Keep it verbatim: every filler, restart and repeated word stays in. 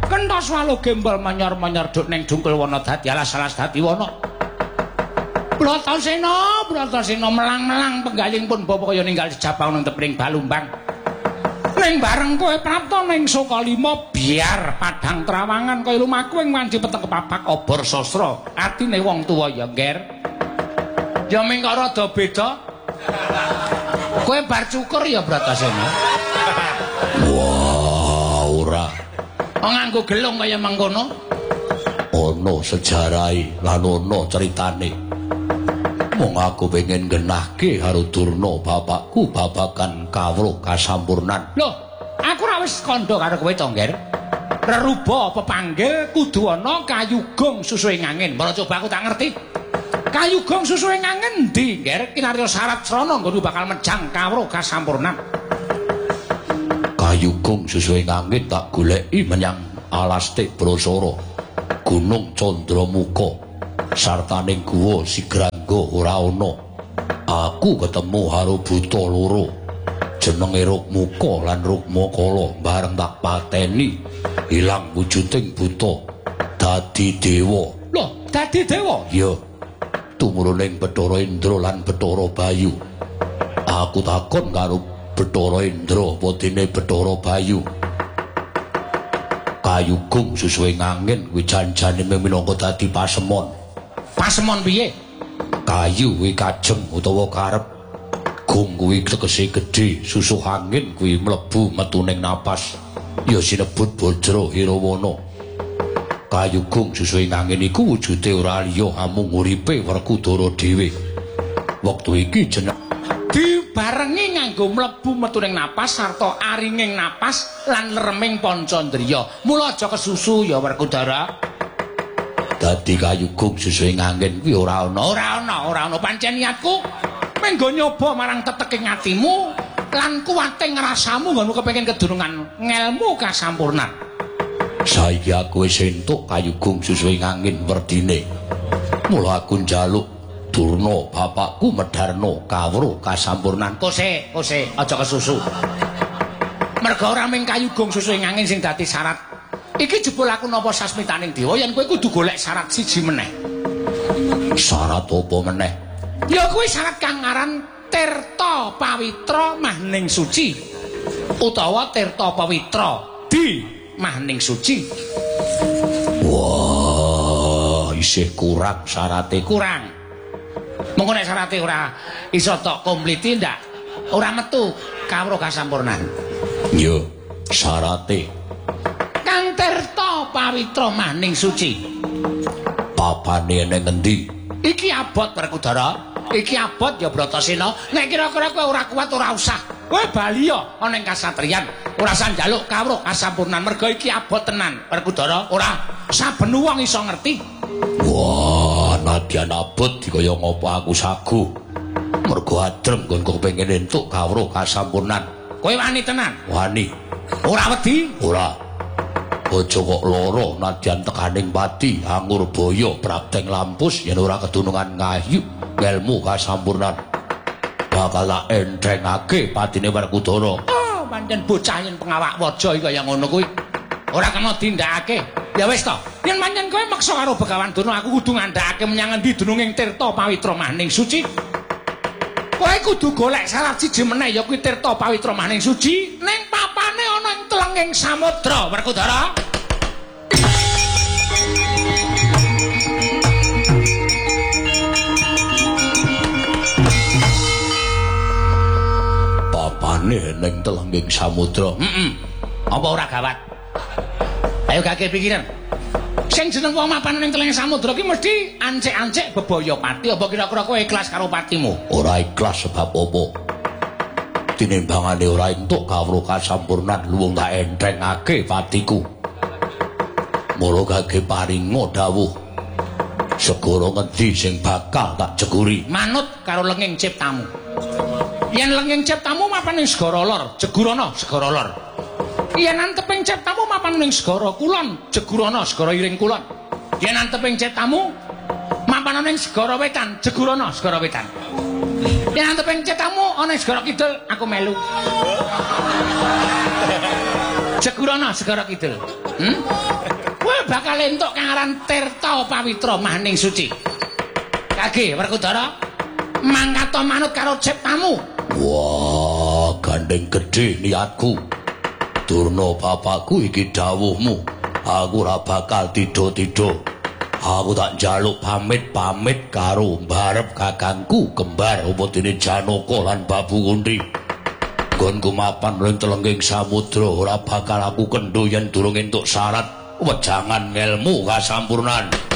Kenthos walu gembel menyor-menyor duk ning dungkul wana dadi alas-alas dadi wana. Bratasena, Bratasena melang-melang penggaling pun bapa kaya ninggal jabang nang tepring balumbang. Ning bareng kowe prapta ning Sokalima biar padhang trawangan kaya lumaku ing wanci peteng kepapak obor sastra. Atine wong tuwa ya ngger. Ya mengko rada beda. Kowe bar cukur ya Bratasena. Wah, ora. Oh, nganggo gelung kaya mangkono. Ono sejarahe lan ono ceritane. Wong aku pengen genahke karo Durna bapakku babakan kawruh kasampurnan. Loh, aku ra wis kandha karo kowe to, Ngger. Reruba pepanggil kudu ana kayugung susuing angin. Mara coba aku tak ngerti. Kayugung susuing angin ndi, Ngger? Kinarya syarat srana nggonku bakal mejang kawruh kasampurnan. Kayugung susuing angin tak goleki menyang Alastik Brasara, Gunung Candramuka. Sartaning guwa Sigrangga ora ana. Aku ketemu karo buta loro. Jenenge Rukmuka lan Rukmakala, bareng tak pateni ilang wujuding buta dadi dewa. Loh, dadi dewa? Ya. Tumurunning Bathara Indra lan Bathara Bayu. Aku takon karo Bathara Indra, apa dene Bathara Bayu? Kayugung susuing angin kuwi janjane minangka dadi pasemon. Pasemon piye? Kayu kuwi kajeng utawa karep. Gung kuwi tegese gedhe, susuh angin kuwi mlebu metu ning napas. Ya sinebut Bajra Irawana. Kayugung susuing angin iku wujude ora liya amung uripe Werkudara dhewe. Wektu iki jeneng dibarengi nganggo mlebu metu ning napas sarta aringing napas lan lereming Pancandriya. Mula aja kesusu ya Werkudara. Dadi kayugung susuing angin kuwi ora ana. Ora ana, ora ana pancen niatku menggo nyoba marang teteking atimu lan kuwating rasamu nggonmu kepengin kedurungan ngelmu kasampurnan. Saiki aku wis entuk kayugung susuing angin werdine. Mula aku njaluk Durna bapakku medharno kawruh kasampurnan. Kose, kose, aja kesusu. Merga ora mung kayugung susuing angin sing dadi syarat. Iki jebul aku napa sasmitaning dewa yen kowe kudu golek syarat siji meneh. Syarat apa meneh? Ya kuwi syarat kang aran Tirta Pawitra Mahning Suci utawa Tirta Pawitra di Mahning Suci. Wah, isih kurang syarate. Kurang. Mengko nek syarate ora iso tok kompliti ndak? Ora metu kawruh kasampurnan. Ya, syarate Kang Tirta Pawitra Mahning Suci. Papane ning endi? Iki abot Werkudara. Iki abot ya Bratasena. Nek kira-kira kowe ora kuat ora usah. Kowe bali ya ana ing kasatriyan. Ora usah njaluk kawruh kasampurnan merga iki abot tenan. Werkudara, ora saben wong iso ngerti. Wah, nadyan abot dikaya ngopo aku sagu. Mergo adrem nggonku pengen entuk kawruh kasampurnan. Kowe wani tenan? Wani. Ora wedi? Ora. Aja kok lara nadyan tekaning pati anggur boyo prapteng lampus yen ora kedunungan ngayu ngelmu kasampurnan. Bakal tak entrengake patine Werkudara. Oh, pancen bocah yen pengawak waja iki kaya ngono kuwi. Ora kena tindakake. Ya wis to. Yen pancen kowe meksa karo Begawan Durna aku kudu ngandhakake menyang endi dununging Tirta Pawitra Mahning Suci. Kowe kudu golek syarat siji meneh ya kuwi Tirta Pawitra Mahning Suci ning papane ana ing telenging samudra Werkudara. Papane ning telenging samudra. Heeh. Apa ora gawat? Ayo gake pikiran. Sing jeneng wong mapan ning telenging samudra ki mesti ancek-ancek bebaya pati. Apa kira-kira kowe ikhlas karo patimu? Ora ikhlas sebab apa? Tinimbangane ora entuk kawruh kasampurnan luwung tak entrengake patiku. Mula gage paringa dawuh. Segara ngendi sing bakal tak jeguri? Manut karo lenging ciptamu. Yen lenging ciptamu mapan ning segara lor, jegurana segara lor. Yen anteping ciptamu mapan ning segara kulon, jegurana segara iring kulon. Yen anteping ciptamu mapan ning segara wetan, jegurana segara wetan. Yen anteping ciptamu ana ing segara kidul, aku melu. Segurana segara kidul. Hmm? Kowe bakal entuk kang aran Tirta Pawitra Maning Suci. Kage Werkudara, mangkata manut karo ciptamu. Wah, gandeng gedhe niatku. Durna bapakku iki dawuhmu. Aku ora bakal tido-tido. Aku tak njaluk pamit-pamit karo mbarep kakangku kembar apa dene Janaka lan Babu Kundi. Nggonku mapan ning telenging samudra ora bakal aku kendho yen durung entuk syarat wejangan ngelmu kasampurnan.